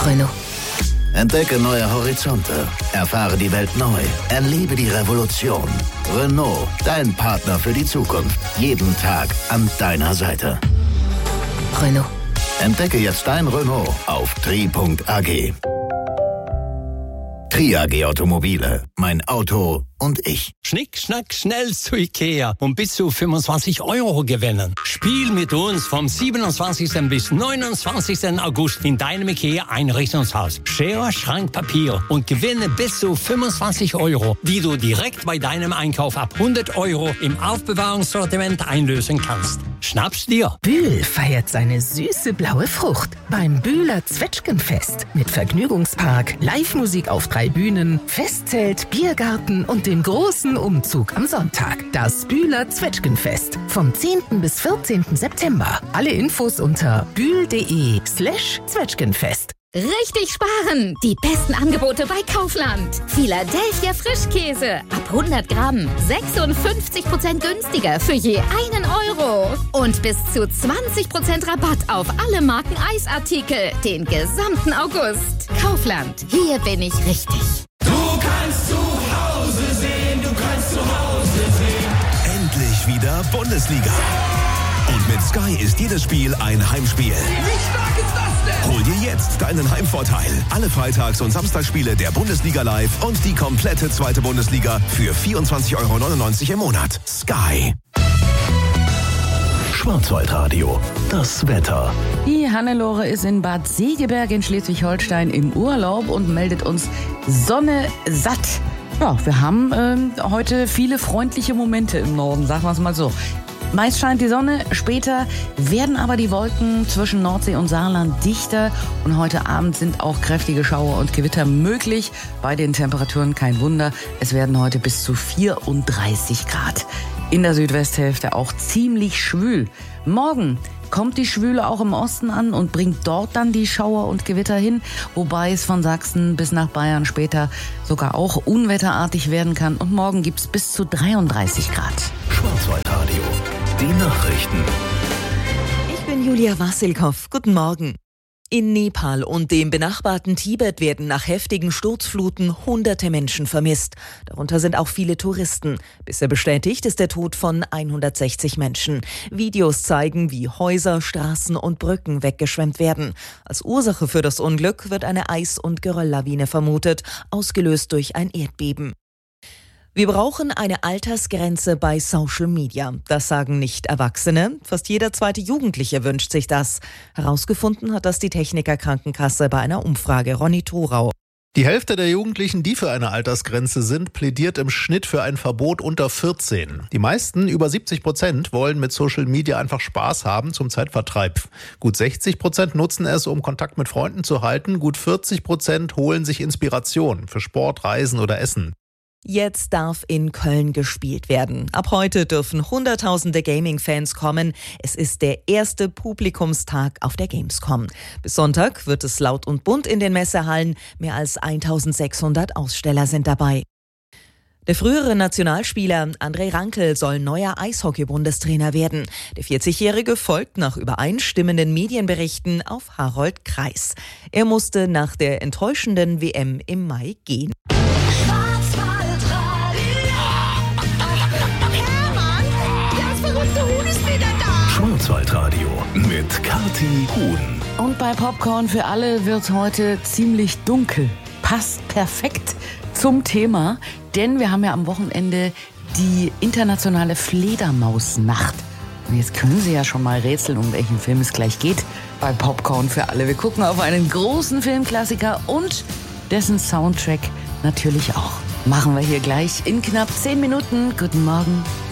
Renault. Entdecke neue Horizonte. Erfahre die Welt neu. Erlebe die Revolution. Renault, dein Partner für die Zukunft. Jeden Tag an deiner Seite. Renault. Entdecke jetzt dein Renault auf tri.ag. Tri.ag Automobile. Mein Auto und ich. Schnick, schnack, schnell zu Ikea und bis zu 25 € gewinnen. Spiel mit uns vom 27. bis 29. August in deinem Ikea-Einrichtungshaus. Schere, Schrank, Papier und gewinne bis zu 25 €, die du direkt bei deinem Einkauf ab 100 € im Aufbewahrungssortiment einlösen kannst. Schnapp's dir. Bühl feiert seine süße blaue Frucht beim Bühler Zwetschgenfest mit Vergnügungspark, Live-Musik auf 3 Bühnen, Festzelt, Biergarten und dem großen Umzug am Sonntag. Das Bühler Zwetschgenfest vom 10. bis 14. September. Alle Infos unter bühl.de/Zwetschgenfest. Richtig sparen! Die besten Angebote bei Kaufland. Philadelphia Frischkäse ab 100 Gramm 56% günstiger für je 1 €. Und bis zu 20% Rabatt auf alle Marken Eisartikel den gesamten August. Kaufland, hier bin ich richtig. Du kannst zu Hause sehen, du kannst zu Hause sehen. Endlich wieder Bundesliga. Und mit Sky ist jedes Spiel ein Heimspiel. Wie stark ist das denn? Hol dir jetzt deinen Heimvorteil. Alle Freitags- und Samstagsspiele der Bundesliga live und die komplette zweite Bundesliga für 24,99 € im Monat. Sky. Schwarzwaldradio. Das Wetter. Die Hannelore ist in Bad Segeberg in Schleswig-Holstein im Urlaub und meldet uns Sonne satt. Ja, wir haben heute viele freundliche Momente im Norden, sagen wir es mal so. Meist scheint die Sonne, später werden aber die Wolken zwischen Nordsee und Saarland dichter und heute Abend sind auch kräftige Schauer und Gewitter möglich. Bei den Temperaturen kein Wunder, es werden heute bis zu 34 Grad. In der Südwesthälfte auch ziemlich schwül. Morgen kommt die Schwüle auch im Osten an und bringt dort dann die Schauer und Gewitter hin, wobei es von Sachsen bis nach Bayern später sogar auch unwetterartig werden kann. Und morgen gibt's bis zu 33 Grad. Schwarzwaldradio. Die Nachrichten. Ich bin Julia Wassilkow. Guten Morgen. In Nepal und dem benachbarten Tibet werden nach heftigen Sturzfluten hunderte Menschen vermisst. Darunter sind auch viele Touristen. Bisher bestätigt ist der Tod von 160 Menschen. Videos zeigen, wie Häuser, Straßen und Brücken weggeschwemmt werden. Als Ursache für das Unglück wird eine Eis- und Gerölllawine vermutet, ausgelöst durch ein Erdbeben. Wir brauchen eine Altersgrenze bei Social Media. Das sagen nicht Erwachsene. Fast jeder zweite Jugendliche wünscht sich das. Herausgefunden hat das die Techniker Krankenkasse bei einer Umfrage. Ronny Thorau. Die Hälfte der Jugendlichen, die für eine Altersgrenze sind, plädiert im Schnitt für ein Verbot unter 14. Die meisten, über 70%, wollen mit Social Media einfach Spaß haben zum Zeitvertreib. Gut 60% nutzen es, um Kontakt mit Freunden zu halten. Gut 40% holen sich Inspiration für Sport, Reisen oder Essen. Jetzt darf in Köln gespielt werden. Ab heute dürfen Hunderttausende Gaming-Fans kommen. Es ist der erste Publikumstag auf der Gamescom. Bis Sonntag wird es laut und bunt in den Messehallen. Mehr als 1600 Aussteller sind dabei. Der frühere Nationalspieler André Rankel soll neuer Eishockey-Bundestrainer werden. Der 40-Jährige folgt nach übereinstimmenden Medienberichten auf Harold Kreis. Er musste nach der enttäuschenden WM im Mai gehen. Schwarzwaldradio mit Kathi Huhn. Und bei Popcorn für alle wird heute ziemlich dunkel. Passt perfekt zum Thema, denn wir haben ja am Wochenende die internationale Fledermausnacht. Und jetzt können Sie ja schon mal rätseln, um welchen Film es gleich geht bei Popcorn für alle. Wir gucken auf einen großen Filmklassiker und dessen Soundtrack natürlich auch. Machen wir hier gleich in knapp 10 Minuten. Guten Morgen.